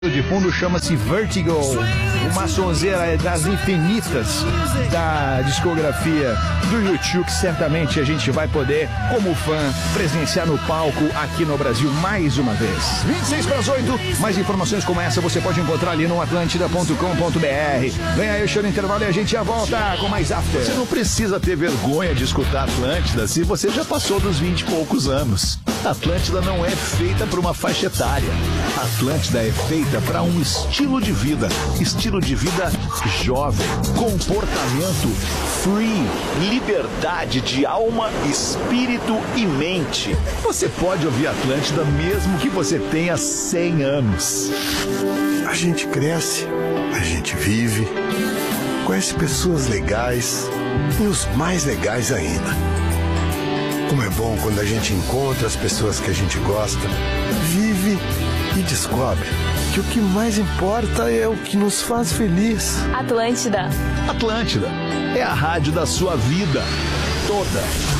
de fundo chama-se Vertigo, uma sonzeira das infinitas da discografia do YouTube, que certamente a gente vai poder, como fã, presenciar no palco aqui no Brasil mais uma vez. 7:26. Mais informações como essa você pode encontrar ali no atlântida.com.br. Vem aí o show no intervalo e a gente já volta com mais After. Você não precisa ter vergonha de escutar Atlântida se você já passou dos 20 e poucos anos. Atlântida não é feita para uma faixa etária. Atlântida é feita para um estilo de vida. Estilo de vida jovem. Comportamento free. Liberdade de alma, espírito e mente. Você pode ouvir Atlântida mesmo que você tenha 100 anos. A gente cresce, a gente vive, conhece pessoas legais e os mais legais ainda. Como é bom quando a gente encontra as pessoas que a gente gosta, vive e descobre que o que mais importa é o que nos faz feliz. Atlântida. Atlântida é a rádio da sua vida toda.